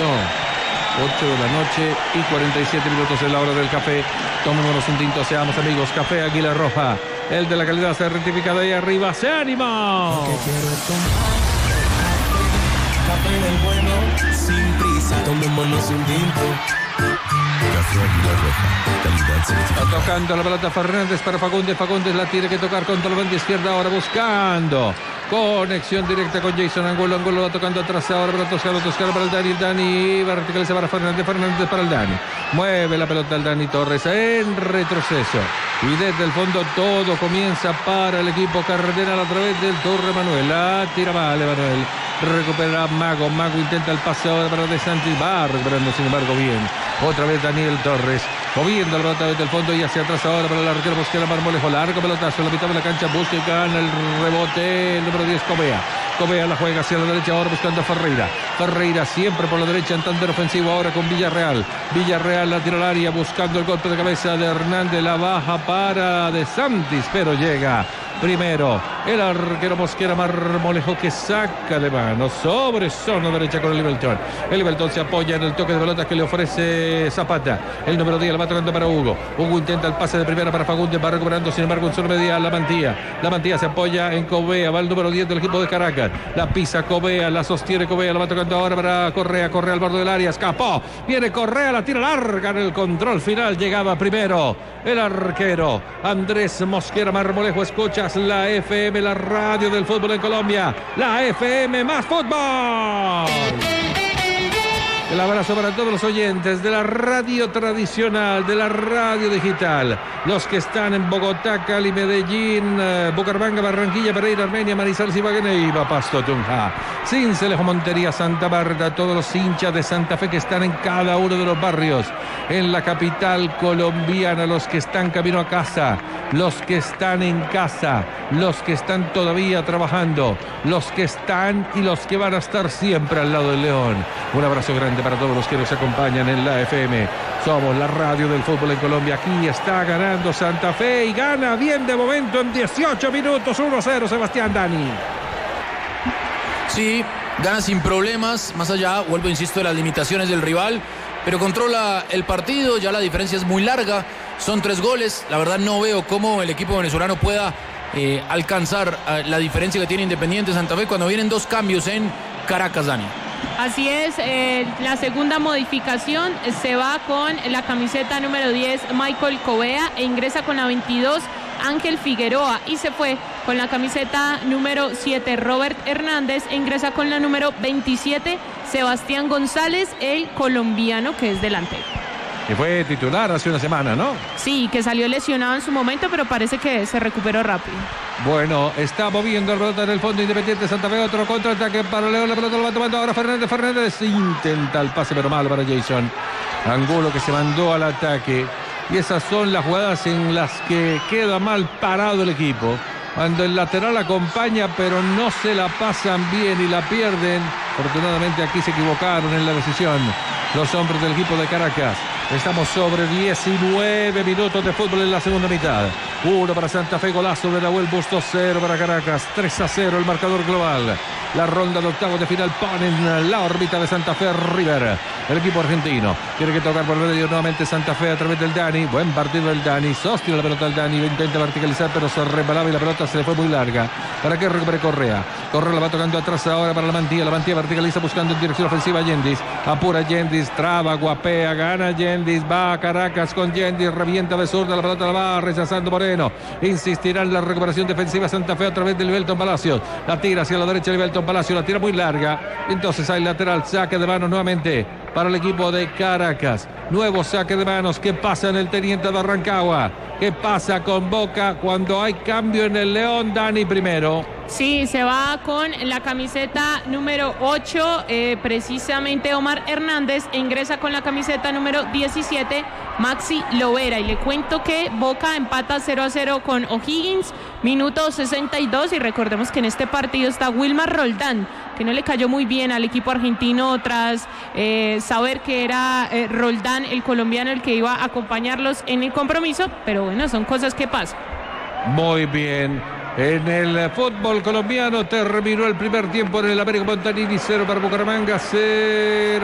8 de la noche y 47 minutos en la hora del café. Tomémonos un tinto, seamos amigos. Café Águila Roja, el de la calidad certificada ahí arriba. ¡Se animó! Lo que quiero es tomar café del bueno, sin prisa. Tomémonos un tinto. Café Águila Roja, calidad certificada. Está tocando la pelota Fernández para Fagundes. Fagundes la tiene que tocar contra la banda izquierda ahora buscando conexión directa con Jason Angulo. Angulo va tocando atrás ahora para Toscano para el Dani. Dani verticaliza para Fernández. Fernández para el Dani. Mueve la pelota el Dani Torres en retroceso. Y desde el fondo todo comienza para el equipo cardenal a través del Torre Manuel. La tira mal Emanuel. Recupera Mago. Mago intenta el pase ahora para De Santis. Va recuperando sin embargo bien. Otra vez Daniel Torres. Moviendo la pelota desde el fondo y hacia atrás ahora para el arquero Mosquera Marmolejo. Largo pelotazo en la mitad de la cancha. Busca y gana el rebote. El número 10 Cobea. Cobea la juega hacia la derecha ahora buscando a Ferreira. Ferreira siempre por la derecha en tándem ofensivo ahora con Villarreal. Villarreal la tira al área buscando el golpe de cabeza de Hernández. La baja para De Santis, pero llega primero el arquero Mosquera Marmolejo que saca de mano sobre zona derecha con el Livelton. El Livelton se apoya en el toque de pelota que le ofrece Zapata. El número 10 la va tocando para Hugo. Hugo intenta el pase de primera para Fagundes. Va recuperando sin embargo en zona media La Mantilla. La Mantilla se apoya en Cobea. Va el número 10 del equipo de Caracas. La pisa Cobea. La sostiene Cobea. La va tocando ahora para Correa. Correa al borde del área. Escapó. Viene Correa. La tira larga en el control final. Llegaba primero el arquero Andrés Mosquera Marmolejo. Escuchas la FM, la radio del fútbol en Colombia. La FM más fútbol. El abrazo para todos los oyentes de la radio tradicional, de la radio digital. Los que están en Bogotá, Cali, Medellín, Bucaramanga, Barranquilla, Pereira, Armenia, Manizales, Ibagué, Neiva, Pasto, Tunja, Sincelejo, Montería, Santa Marta. Todos los hinchas de Santa Fe que están en cada uno de los barrios. En la capital colombiana, los que están camino a casa, los que están en casa, los que están todavía trabajando, los que están y los que van a estar siempre al lado del León. Un abrazo grande para todos los que nos acompañan en la FM. Somos la radio del fútbol en Colombia. Aquí está ganando Santa Fe y gana bien de momento en 18 minutos. 1-0 Sebastián Dani. Sí, gana sin problemas, más allá, vuelvo, insisto, de las limitaciones del rival, pero controla el partido, ya la diferencia es muy larga, son 3 goles, la verdad no veo cómo el equipo venezolano pueda alcanzar la diferencia que tiene Independiente Santa Fe cuando vienen 2 cambios en Caracas, Dani. Así es, la segunda modificación se va con la camiseta número 10 Michael Cobea e ingresa con la 22 Ángel Figueroa y se fue con la camiseta número 7 Robert Hernández e ingresa con la número 27 Sebastián González, el colombiano que es delantero. Que fue titular hace una semana, ¿no? Sí, que salió lesionado en su momento, pero parece que se recuperó rápido. Bueno, está moviendo la pelota en el fondo Independiente Santa Fe, otro contraataque para León, la pelota lo va tomando ahora Fernández intenta el pase pero mal para Jason Angulo que se mandó al ataque y esas son las jugadas en las que queda mal parado el equipo, cuando el lateral acompaña pero no se la pasan bien y la pierden. Afortunadamente aquí se equivocaron en la decisión los hombres del equipo de Caracas. Estamos sobre 19 minutos de fútbol en la segunda mitad. 1 para Santa Fe, golazo de Nahuel Bustos, 0 para Caracas, 3-0 el marcador global. La ronda de octavos de final pone en la órbita de Santa Fe River. El equipo argentino tiene que tocar por medio nuevamente Santa Fe a través del Dani. Buen partido del Dani, sostiene la pelota del Dani, intenta verticalizar pero se resbalaba y la pelota se le fue muy larga. Para que recupere Correa. Correa la va tocando atrás ahora para la Mantilla verticaliza buscando en dirección ofensiva a Yendis. Apura Yendis, traba, guapea, gana Yendis, va a Caracas con Yendis, revienta de zurda, la pelota la va rechazando Moreno. Insistirá en la recuperación defensiva Santa Fe a través del Livelton Palacios. La tira hacia la derecha Livelton Palacios, la tira muy larga. Entonces hay lateral, saque de manos nuevamente para el equipo de Caracas. Nuevo saque de manos. ¿Qué pasa en el Teniente de Rancagua? ¿Qué pasa con Boca cuando hay cambio en el León? Dani primero. Sí, se va con la camiseta número 8, precisamente Omar Hernández, e ingresa con la camiseta número 17, Maxi Lovera. Y le cuento que Boca empata 0-0 con O'Higgins, minuto 62, y recordemos que en este partido está Wilmar Roldán, que no le cayó muy bien al equipo argentino tras saber que era Roldán, el colombiano, el que iba a acompañarlos en el compromiso, pero bueno, son cosas que pasan. Muy bien. En el fútbol colombiano terminó el primer tiempo en el América Montanini, 0 para Bucaramanga, 0